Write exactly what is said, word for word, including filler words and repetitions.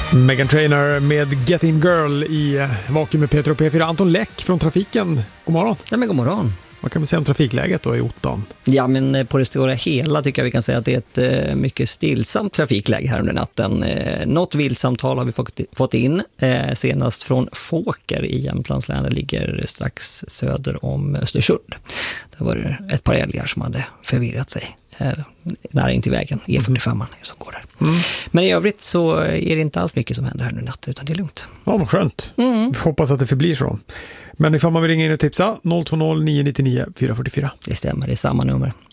Meghan Trainor med Get In Girl i Vakuum med Peter och P fyra. Anton Läck från Trafiken. God morgon. Ja, men god morgon. Vad kan vi säga om trafikläget då i Ottan? Ja, men på det stora hela tycker jag vi kan säga att det är ett eh, mycket stillsamt trafikläge här under natten. Eh, något vildsamtal har vi fått, fått in, eh, senast från Fåker i Jämtlands län. Det ligger strax söder om Östersund. Där var det ett par älgar som hade förvirrat sig här, nära in till vägen, E fyrtiofem som går där. Mm. Men i övrigt så är det inte alls mycket som händer här nu natten, utan det är lugnt. Ja, men skönt. Mm. Vi hoppas att det förblir så. Men ifall man vill ringa in och tipsa, noll två noll nio nio nio fyra fyra fyra. Det stämmer, det är samma nummer.